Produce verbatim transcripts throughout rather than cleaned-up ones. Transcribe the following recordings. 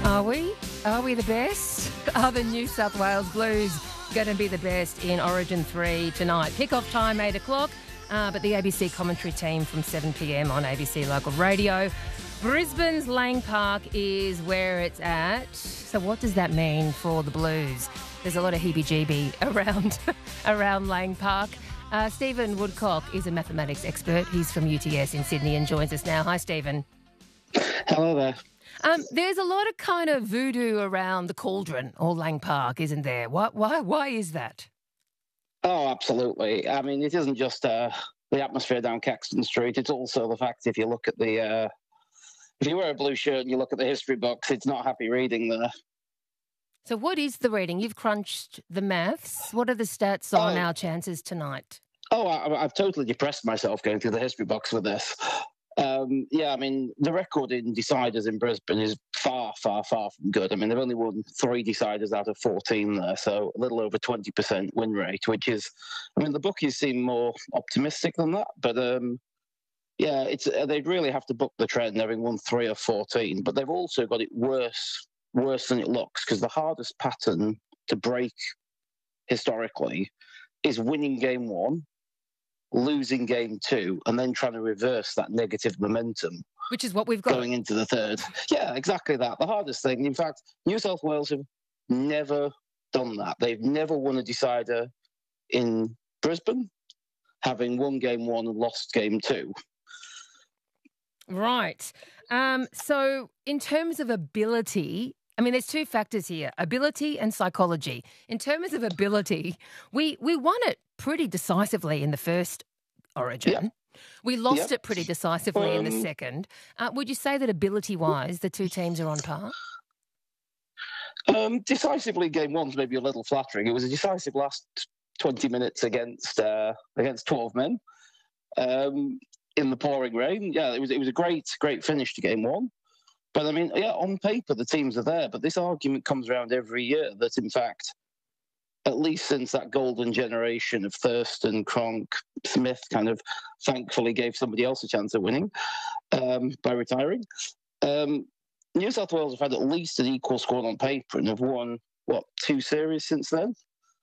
Are we? Are we the best? Are the New South Wales Blues going to be the best in Origin three tonight? Kick-off time, eight o'clock, uh, but the A B C commentary team from seven p.m. on A B C Local Radio. Brisbane's Lang Park is where it's at. So what does that mean for the Blues? There's a lot of heebie-jeebie around, around Lang Park. Uh, Stephen Woodcock is a mathematics expert. He's from U T S in Sydney and joins us now. Hi, Stephen. Hello there. Um, there's a lot of kind of voodoo around the Cauldron or Lang Park, isn't there? Why, why, why is that? Oh, absolutely. I mean, it isn't just uh, the atmosphere down Caxton Street. It's also the fact if you look at the, uh, if you wear a blue shirt and you look at the history books, it's not happy reading there. So what is the reading? You've crunched the maths. What are the stats on oh. our chances tonight? Oh, I, I've totally depressed myself going through the history books with this. Um, yeah, I mean, the record in deciders in Brisbane is far, far, far from good. I mean, they've only won three deciders out of fourteen there, so a little over twenty percent win rate, which is, I mean, the bookies seem more optimistic than that, but um, yeah, it's they'd really have to book the trend having won three of fourteen, but they've also got it worse, worse than it looks, because the hardest pattern to break historically is winning game one, losing game two, and then trying to reverse that negative momentum. Which is what we've got. Going into the third. Yeah, exactly that. The hardest thing. In fact, New South Wales have never done that. They've never won a decider in Brisbane, having won game one and lost game two. Right. Um, so in terms of ability, I mean, there's two factors here, ability and psychology. In terms of ability, we, we won it pretty decisively in the first Origin. Yeah. We lost yeah. it pretty decisively um, in the second. Uh, would you say that ability-wise, the two teams are on par? Um, decisively, game one's maybe a little flattering. It was a decisive last twenty minutes against uh, against twelve men um, in the pouring rain. Yeah, it was it was a great great finish to game one. But I mean, yeah, on paper the teams are there. But this argument comes around every year that, in fact, at least since that golden generation of Thurston, Cronk, Smith kind of thankfully gave somebody else a chance of winning um, by retiring. Um, New South Wales have had at least an equal score on paper and have won, what, two series since then?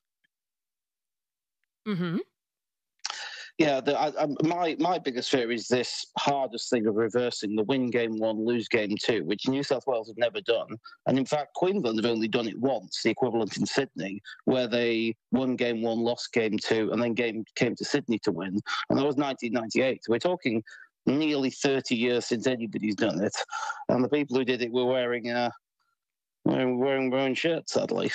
Mm-hmm. Yeah, the, I, I, my my biggest fear is this hardest thing of reversing the win game one, lose game two, which New South Wales have never done. And in fact, Queensland have only done it once, the equivalent in Sydney, where they won game one, lost game two, and then game came to Sydney to win. And that was nineteen ninety-eight. So we're talking nearly thirty years since anybody's done it. And the people who did it were wearing uh, wearing, wearing their own shirts, sadly.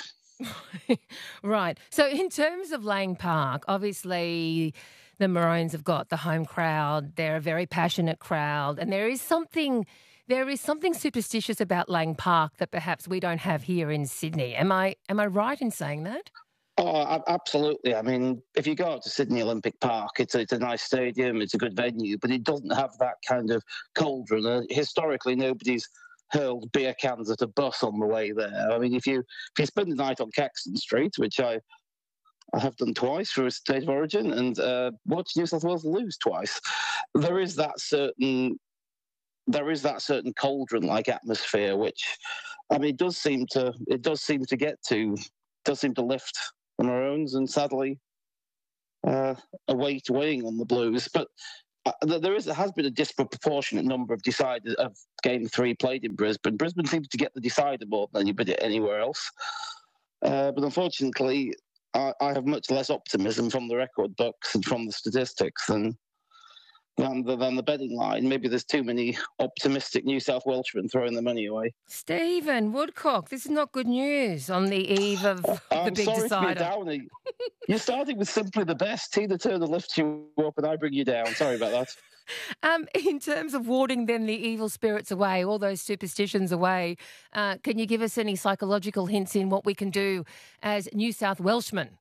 Right. So in terms of Lang Park, obviously the Maroons have got the home crowd. They're a very passionate crowd. And there is something there is something superstitious about Lang Park that perhaps we don't have here in Sydney. Am I am I right in saying that? Oh, absolutely. I mean, if you go out to Sydney Olympic Park, it's a, it's a nice stadium, it's a good venue, but it doesn't have that kind of cauldron. Uh, historically, nobody's hurled beer cans at a bus on the way there. I mean, if you if you spend the night on Caxton Street, which I I have done twice for a State of Origin, and uh, watched New South Wales lose twice, there is that certain there is that certain cauldron-like atmosphere, which I mean, it does seem to it does seem to get to does seem to lift the Maroons, and sadly, uh, a weight weighing on the Blues, but. Uh, there is, there has been a disproportionate number of deciders of game three played in Brisbane. Brisbane seems to get the decider more than anybody anywhere else. Uh, but unfortunately, I, I have much less optimism from the record books and from the statistics than than the, than the betting line. Maybe there's too many optimistic New South Welshmen throwing the money away. Stephen Woodcock, this is not good news on the eve of the I'm big sorry decider. To be a downer. You're starting with simply the best. Tina Turner lifts you up and I bring you down. Sorry about that. Um, in terms of warding then the evil spirits away, all those superstitions away, uh, can you give us any psychological hints in what we can do as New South Welshmen?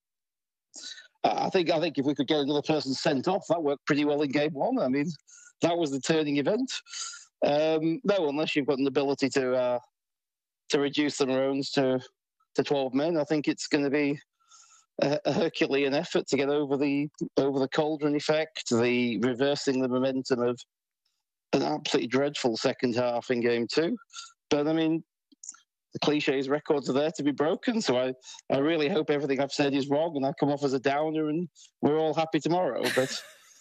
I think I think if we could get another person sent off, that worked pretty well in game one. I mean, that was the turning event. Um, no, unless you've got an ability to uh, to reduce the Maroons to to twelve men, I think it's going to be a, a Herculean effort to get over the over the cauldron effect, the reversing the momentum of an absolutely dreadful second half in game two. But I mean, the cliches records are there to be broken. So I, I really hope everything I've said is wrong and I come off as a downer and we're all happy tomorrow. But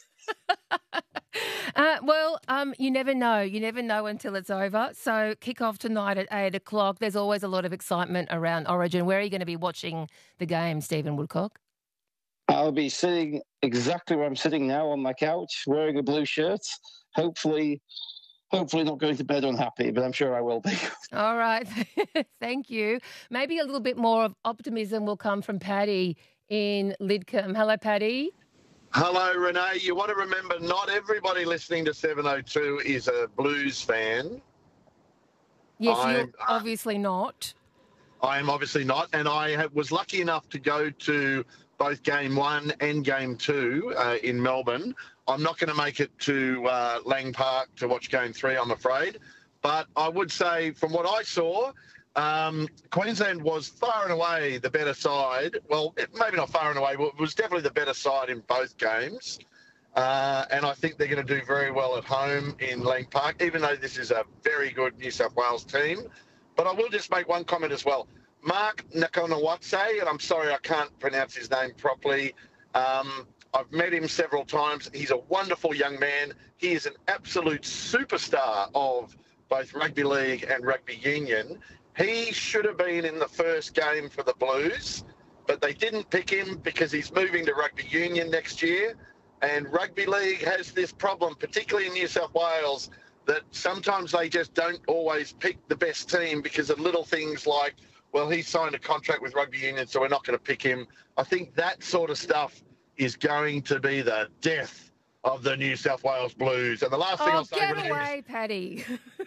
uh, well, um, you never know. You never know until it's over. So kick off tonight at eight o'clock. There's always a lot of excitement around Origin. Where are you going to be watching the game, Stephen Woodcock? I'll be sitting exactly where I'm sitting now on my couch, wearing a blue shirt. Hopefully, hopefully not going to bed unhappy, but I'm sure I will be. All right. Thank you. Maybe a little bit more of optimism will come from Paddy in Lidcombe. Hello, Paddy. Hello, Renee. You want to remember, not everybody listening to seven oh two is a Blues fan. Yes, I'm, you're obviously not. I am obviously not, and I was lucky enough to go to both game one and game two uh, in Melbourne. I'm not going to make it to uh, Lang Park to watch game three, I'm afraid. But I would say, from what I saw, um, Queensland was far and away the better side. Well, it, maybe not far and away, but it was definitely the better side in both games. Uh, and I think they're going to do very well at home in Lang Park, even though this is a very good New South Wales team. But I will just make one comment as well. Mark Nakonawatse, and I'm sorry I can't pronounce his name properly. Um, I've met him several times. He's a wonderful young man. He is an absolute superstar of both rugby league and rugby union. He should have been in the first game for the Blues, but they didn't pick him because he's moving to rugby union next year. And rugby league has this problem, particularly in New South Wales, that sometimes they just don't always pick the best team because of little things like, well, he signed a contract with rugby union, so we're not going to pick him. I think that sort of stuff is going to be the death of the New South Wales Blues. And the last thing oh, I'll say... get away, is, Paddy.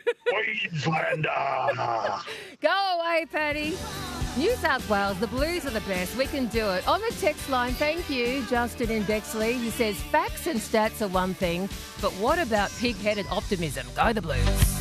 Queenslander! Go away, Paddy. New South Wales, the Blues are the best. We can do it. On the text line, thank you, Justin in Bexley. He says, facts and stats are one thing, but what about pig-headed optimism? Go the Blues.